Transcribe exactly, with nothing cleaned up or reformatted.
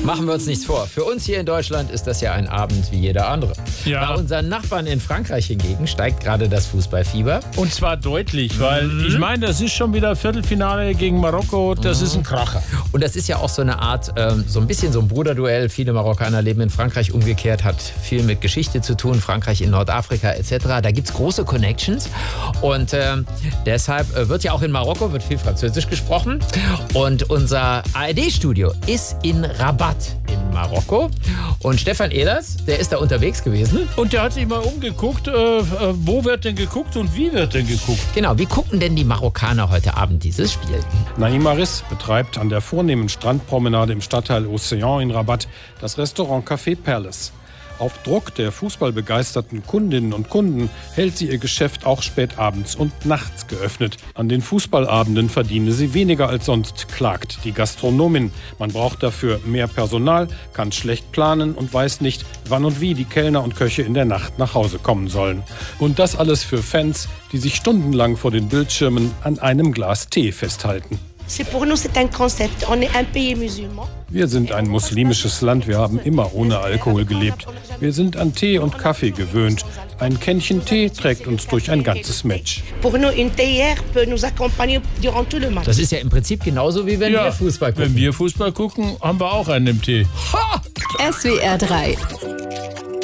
Machen wir uns nichts vor. Für uns hier in Deutschland ist das ja ein Abend wie jeder andere. Ja. Bei unseren Nachbarn in Frankreich hingegen steigt gerade das Fußballfieber. Und zwar deutlich, weil mhm. ich meine, das ist schon wieder Viertelfinale gegen Marokko. Das mhm. ist ein Kracher. Und das ist ja auch so eine Art, ähm, so ein bisschen so ein Bruderduell. Viele Marokkaner leben in Frankreich, umgekehrt, hat viel mit Geschichte zu tun. Frankreich in Nordafrika et cetera. Da gibt es große Connections. Und ähm, deshalb äh, wird ja auch in Marokko wird viel Französisch gesprochen. Und unser A R D-Studio ist in Rabat in Marokko. Und Stefan Ehlers, der ist da unterwegs gewesen. Und der hat sich mal umgeguckt, äh, wo wird denn geguckt und wie wird denn geguckt? Genau, wie gucken denn die Marokkaner heute Abend dieses Spiel? Naim Aris betreibt an der vornehmen Strandpromenade im Stadtteil Océan in Rabat das Restaurant Café Perles. Auf Druck der fußballbegeisterten Kundinnen und Kunden hält sie ihr Geschäft auch spät abends und nachts geöffnet. An den Fußballabenden verdiene sie weniger als sonst, klagt die Gastronomin. Man braucht dafür mehr Personal, kann schlecht planen und weiß nicht, wann und wie die Kellner und Köche in der Nacht nach Hause kommen sollen. Und das alles für Fans, die sich stundenlang vor den Bildschirmen an einem Glas Tee festhalten. Wir sind ein muslimisches Land, wir haben immer ohne Alkohol gelebt. Wir sind an Tee und Kaffee gewöhnt. Ein Kännchen Tee trägt uns durch ein ganzes Match. Das ist ja im Prinzip genauso, wie wenn ja, wir Fußball gucken. Wenn wir Fußball gucken, haben wir auch einen im Tee. Ha! S W R drei